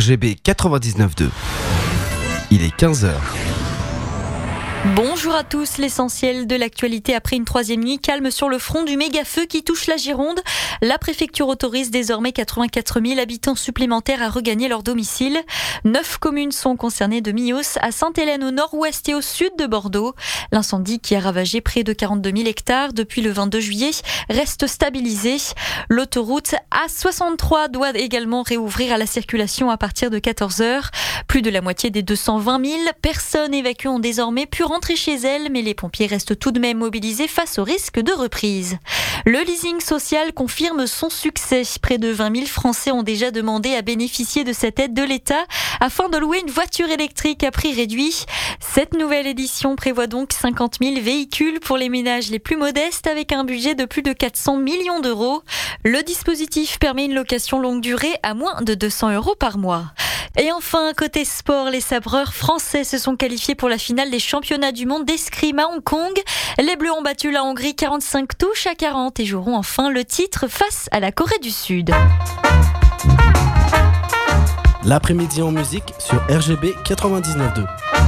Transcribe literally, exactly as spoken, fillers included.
G B quatre-vingt-dix-neuf virgule deux. Il est quinze heures. Bonjour à tous, l'essentiel de l'actualité après une troisième nuit calme sur le front du méga-feu qui touche la Gironde. La préfecture autorise désormais quatre-vingt-quatre mille habitants supplémentaires à regagner leur domicile. Neuf communes sont concernées de Millos à Sainte-Hélène au nord-ouest et au sud de Bordeaux. L'incendie qui a ravagé près de quarante-deux mille hectares depuis le vingt-deux juillet reste stabilisé. L'autoroute A soixante-trois doit également réouvrir à la circulation à partir de quatorze heures. Plus de la moitié des deux cent vingt mille personnes évacuées ont désormais pu rentrer chez elles, mais les pompiers restent tout de même mobilisés face au risque de reprise. Le leasing social confirme son succès. Près de vingt mille Français ont déjà demandé à bénéficier de cette aide de l'État afin de louer une voiture électrique à prix réduit. Cette nouvelle édition prévoit donc cinquante mille véhicules pour les ménages les plus modestes avec un budget de plus de quatre cents millions d'euros. Le dispositif permet une location longue durée à moins de deux cents euros par mois. Et enfin, côté sport, les sabreurs français se sont qualifiés pour la finale des championnats du monde d'escrime à Hong Kong. Les Bleus ont battu la Hongrie quarante-cinq touches à quarante et joueront enfin le titre face à la Corée du Sud. L'après-midi en musique sur R G B quatre-vingt-dix-neuf virgule deux.